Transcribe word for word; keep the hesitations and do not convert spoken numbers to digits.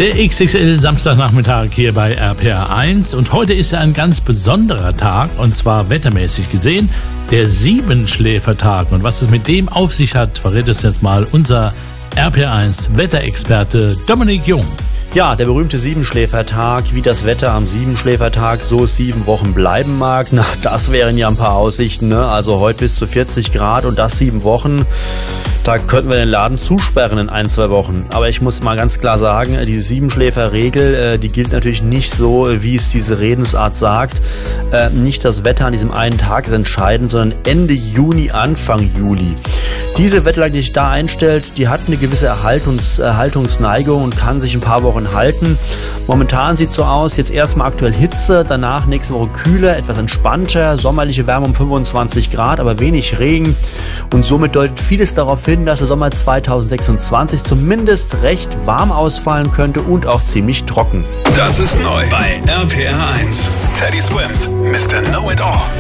Der X X L-Samstagnachmittag hier bei R P R eins und heute ist ja ein ganz besonderer Tag und zwar wettermäßig gesehen der Siebenschläfertag. Und was es mit dem auf sich hat, verrät uns jetzt mal unser R P R eins Wetterexperte Dominik Jung. Ja, der berühmte Siebenschläfertag, wie das Wetter am Siebenschläfertag so sieben Wochen bleiben mag, na, das wären ja ein paar Aussichten, ne? Also heute bis zu vierzig Grad und das sieben Wochen. Da könnten wir den Laden zusperren in ein, zwei Wochen. Aber ich muss mal ganz klar sagen, diese Siebenschläfer-Regel, die gilt natürlich nicht so, wie es diese Redensart sagt. Nicht das Wetter an diesem einen Tag ist entscheidend, sondern Ende Juni, Anfang Juli. Diese Wetterlage, die sich da einstellt, die hat eine gewisse Erhaltungs, Erhaltungsneigung und kann sich ein paar Wochen halten. Momentan sieht es so aus, jetzt erstmal aktuell Hitze, danach nächste Woche kühler, etwas entspannter, sommerliche Wärme um fünfundzwanzig Grad, aber wenig Regen. Und somit deutet vieles darauf hin, dass der Sommer zweitausendsechsundzwanzig zumindest recht warm ausfallen könnte und auch ziemlich trocken. Das ist neu bei R P R eins. Teddy Swims, Mister Know-It-All.